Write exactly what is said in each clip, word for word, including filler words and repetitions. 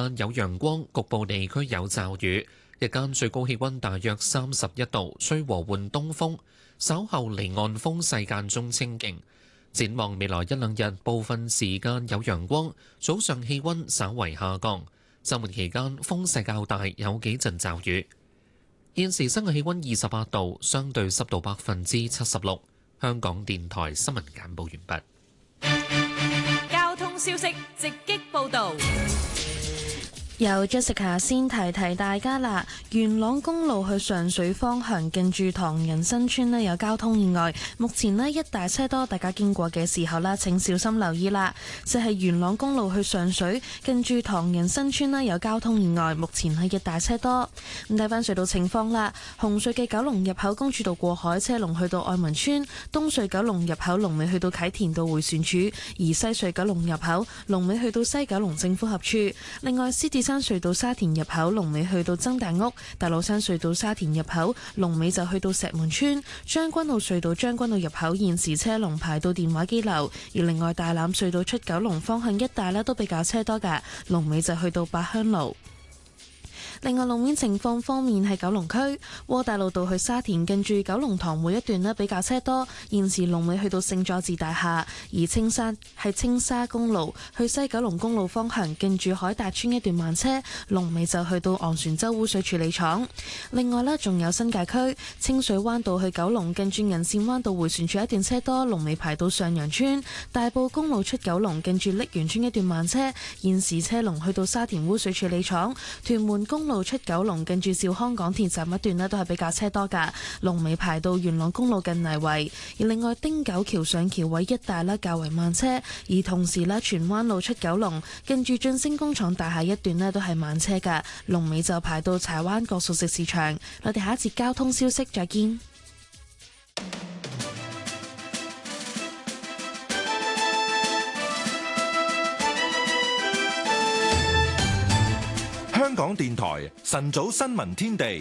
間有陽光，局部地區有驟雨。日間最高氣溫大約三十一度，吹和緩東風。稍後離岸風勢間中清勁。展望未來一兩日，部分時間有陽光，早上氣溫稍為下降。週末期間風勢較大，有幾陣驟雨。現時室外氣溫二十八度，相對濕度百分之七十六。香港電台新聞簡報完畢。交通消息直擊報導。 由 Jessica 先提提大家啦，元朗公路去上水方向近住唐人新村呢有交通意外，目前呢一大車多，大家經過嘅時候呢請小心留意啦。就係元朗公路去上水近住唐人新村呢有交通意外，目前係一大車多。咁睇翻隧道情況啦，紅隧嘅九龍入口公主道過海車龍去到愛民村，東隧九龍入口龍尾去到啟田道迴旋處，而西隧九龍入口龍尾去到西九龍政府合署。另外獅子山隧道沙田入口龍尾去到曾大屋，大老山隧道沙田入口龍尾就去到石門村，將軍澳隧道將軍澳入口現時車龍排到電話機樓，而另外大欖隧道出九龍方向一帶呢都比較車多㗎，龍尾就去到八鄉路。另外路面情況方面，係九龍區窩打老道去沙田近住九龍塘會一段呢比較車多，現時龍尾去到聖佐治大廈。而青沙係青沙公路去西九龍公路方向近住海達村一段慢車，龍尾就去到昂船洲污水處理廠。另外呢，仲有新界區清水灣道去九龍近住銀線灣道迴旋處一段車多，龍尾排到上陽村。大埔公路出九龍近住瀝源村一段慢車，現時車龍去到沙田污水處理廠。屯門公路出九龍近住兆康港鐵站一段呢都係比較車多噶，龍尾排到元朗公路近泥圍。而另外汀九橋上橋位一帶呢較為慢車，而同時呢荃灣路出九龍近住晉升工廠大廈一段呢都係慢車噶，龍尾就排到柴灣角熟食市場。我哋下一節交通消息再見。 香港電台晨早新聞天地，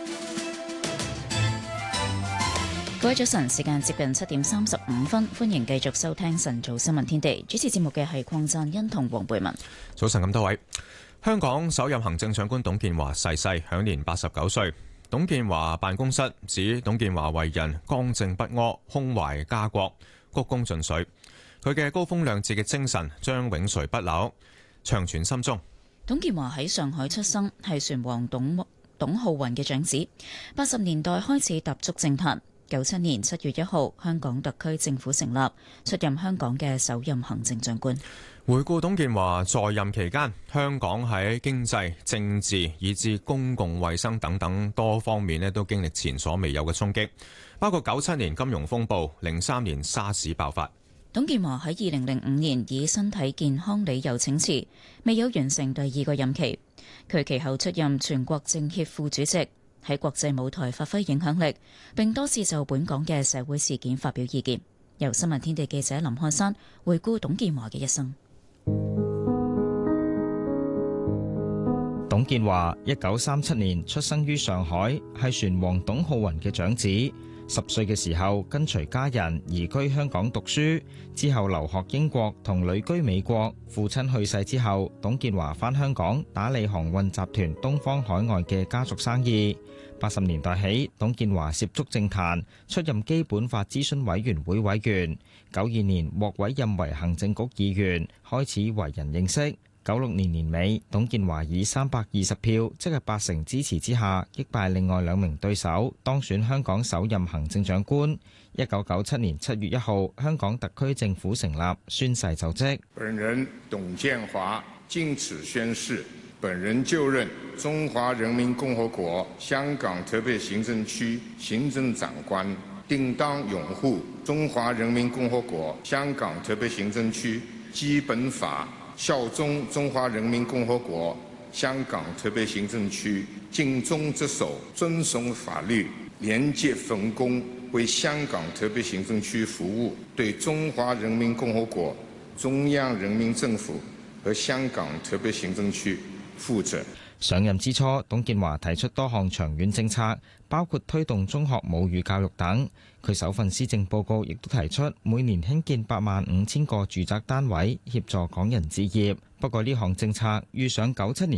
各位早晨，時間接近七點三十五分，歡迎繼續收聽晨早新聞天地。主持節目嘅係鄺贊恩同黃貝文。 早晨咁多位，香港首任行政長官董建華逝世，享年八十九歲。董建華辦公室指董建華為人剛正不阿，胸懷家國，鞠躬盡瘁。佢嘅高風亮節嘅精神將永垂不朽，長存心中。 董建華喺上海出生，係船王董董浩雲嘅長子。八十年代開始踏足政壇，九七年七月一號，香港特區政府成立，出任香港嘅首任行政長官。 回顧董建華在任期間，香港喺經濟、政治以至公共衛生等等多方面咧，都經歷前所未有嘅衝擊，包括九七年金融風暴、零三年沙士爆發。 董建華喺二零零五年以身體健康理由請辭，未有完成第二個任期。佢其後出任全國政協副主席，喺國際舞台發揮影響力，並多次就本港嘅社會事件發表意見。由新聞天地記者林漢山回顧董建華嘅一生。 董建華一九三七年出生於上海，係船王董浩雲嘅長子。十歲嘅時候，跟隨家人移居香港讀書，之後留學英國同旅居美國。父親去世之後，董建華返香港打理航運集團東方海外嘅家族生意。八十年代起，董建華涉足政壇，出任基本法諮詢委員會委員。九二年獲委任為行政局議員，開始為人認識。九六年年尾，董建華以三百二十票，即係八成支持之下，擊敗另外兩名對手，當選香港首任行政長官。一九九七年七月一號，香港特區政府成立，宣誓就職。 本人董建華謹此宣誓，本人就任中華人民共和國香港特別行政區行政長官，定當擁護中華人民共和國香港特別行政區基本法，效忠中華人民共和國香港特別行政區，盡忠職守，遵守法律，廉潔奉公，為香港特別行政區服務，對中華人民共和國中央人民政府和香港特別行政區負責。 上任之初，董建華提出多項長遠政策，包括推動中學母語教育等。佢首份施政報告亦都提出每年興建八萬五千個住宅單位，協助港人置業。不過呢項政策遇上九七年